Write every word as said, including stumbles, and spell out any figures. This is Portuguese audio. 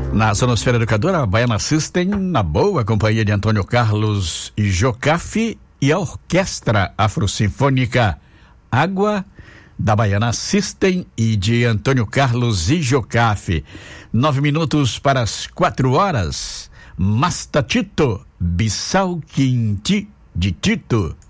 Na Sonosfera Educadora, a Baiana System, na boa companhia de Antônio Carlos e Jocafe, e a Orquestra Afrosinfônica Água, da Baiana System e de Antônio Carlos e Jocafe. Nove minutos para as quatro horas. Mastatito, Bissau Quinti de Tito.